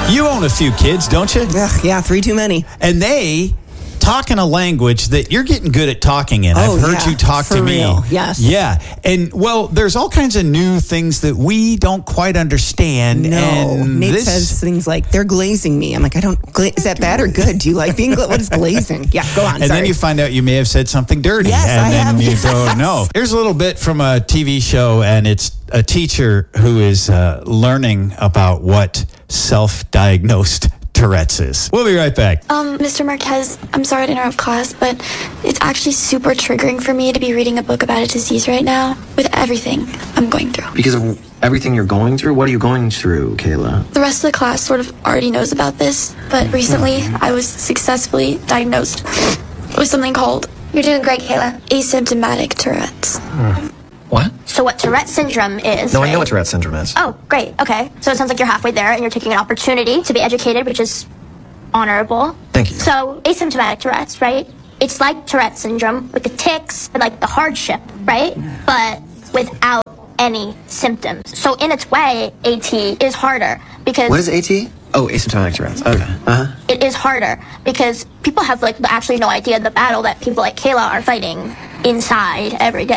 You own a few kids, don't you? Ugh, yeah, 3 too many. And they talk in a language that you're getting good at talking in. I've heard you talk to me. Real. Yes. Yeah. And, well, there's all kinds of new things that we don't quite understand. No. And Nate says things like, they're glazing me. I'm like, I don't, is that bad or good? Do you like being what is glazing? Yeah, go on. And then you find out you may have said something dirty. Yes, and I then have. you Yes. don't know. Here's a little bit from a TV show, and it's a teacher who is learning about what self-diagnosed Tourette's is. We'll be right back. Mr. Marquez, I'm sorry to interrupt class, but it's actually super triggering for me to be reading a book about a disease right now with everything I'm going through. Because of everything you're going through? What are you going through, Kayla? The rest of the class sort of already knows about this, but recently I was successfully diagnosed with something called... You're doing great, Kayla. Asymptomatic Tourette's. What? So what Tourette syndrome is... No, I know what Tourette syndrome is. Oh, great. Okay. So it sounds like you're halfway there and you're taking an opportunity to be educated, which is honorable. Thank you. So asymptomatic Tourette's, right? It's like Tourette syndrome with the tics and like the hardship, right? But without any symptoms. So in its way, AT is harder because... What is AT? Oh, asymptomatic Tourette's. Okay. Uh-huh. It is harder because people have like actually no idea the battle that people like Kayla are fighting inside every day.